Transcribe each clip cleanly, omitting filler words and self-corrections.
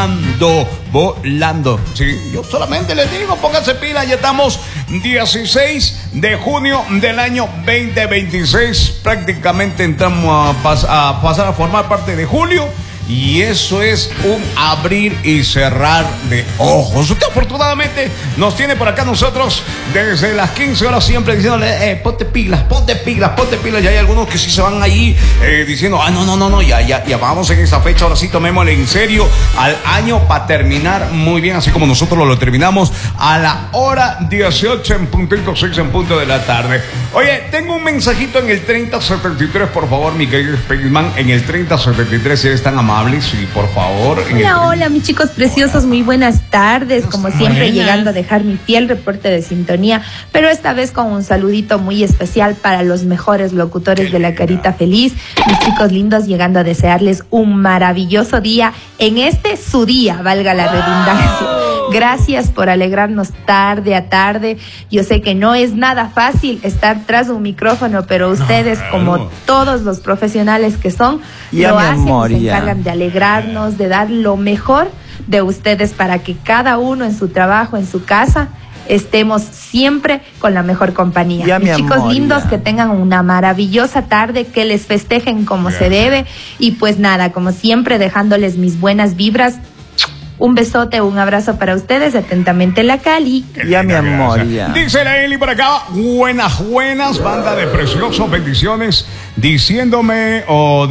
volando. Sí, yo solamente les digo, pónganse pila, ya estamos 16 de junio del año 2026. Prácticamente entramos a pasar a formar parte de julio. Y eso es un abrir y cerrar de ojos. Usted afortunadamente nos tiene por acá nosotros desde las 15 horas siempre diciéndole, ponte pilas. Y hay algunos que sí se van ahí diciendo, no, ya vamos en esta fecha, ahora sí tomémosle en serio al año para terminar muy bien, así como nosotros lo terminamos a la hora 18 en puntito 6 en punto de la tarde. Oye, tengo un mensajito en el 3073, por favor, mi querido Spaceman, en el 3073, si eres tan amable. Sí, por favor. Hola, mis chicos preciosos, muy buenas tardes. Como siempre, llegando a dejar mi fiel reporte de sintonía, pero esta vez con un saludito muy especial para los mejores locutores de La Carita Feliz. Mis chicos lindos, llegando a desearles un maravilloso día en su día, valga la redundancia. Gracias por alegrarnos tarde a tarde. Yo sé que no es nada fácil estar tras un micrófono, pero ustedes, como todos los profesionales que son, lo hacen, se encargan de alegrarnos, de dar lo mejor de ustedes para que cada uno en su trabajo, en su casa, estemos siempre con la mejor compañía. Mis chicos lindos, que tengan una maravillosa tarde, que les festejen como se debe. Y pues nada, como siempre, dejándoles mis buenas vibras. Un besote, un abrazo para ustedes. Atentamente, la Cali. Ya, mi amor, ya. Dice la Eli por acá, buenas, banda de preciosos, bendiciones, diciéndoles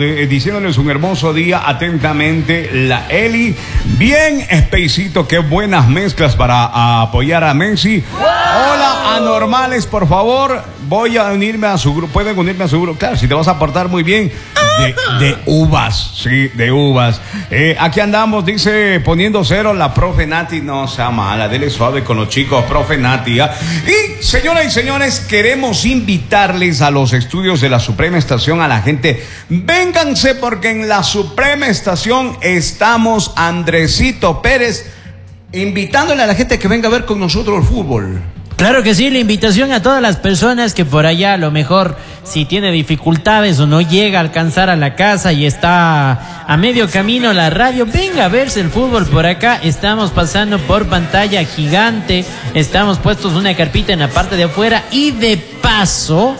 un hermoso día. Atentamente, la Eli. Bien, Spacito, qué buenas mezclas para apoyar a Messi. Hola, anormales, por favor, voy a unirme a su grupo. Pueden unirme a su grupo, claro, si te vas a portar muy bien. De uvas, sí, de uvas. Aquí andamos, dice, poniendo cero la profe Nati. No sea mala, dele suave con los chicos, profe Nati. Y, señoras y señores, queremos invitarles a los estudios de la Suprema Estación, a la gente. Vénganse, porque en la Suprema Estación estamos Andresito Pérez, invitándole a la gente que venga a ver con nosotros el fútbol. Claro que sí, la invitación a todas las personas que por allá, a lo mejor, si tiene dificultades o no llega a alcanzar a la casa y está a medio camino a la radio, venga a verse el fútbol por acá. Estamos pasando por pantalla gigante, estamos puestos una carpita en la parte de afuera y de paso,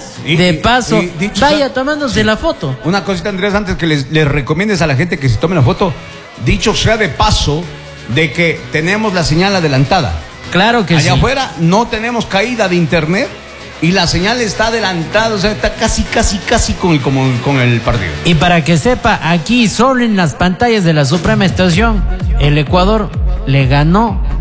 vaya tomándose la foto. Una cosita, Andrés, antes que les recomiendes a la gente que se tome la foto, dicho sea de paso, de que tenemos la señal adelantada. Claro que sí. Allá afuera no tenemos caída de internet y la señal está adelantada, o sea, está casi con el partido. Y para que sepa, aquí solo en las pantallas de la Suprema Estación, el Ecuador le ganó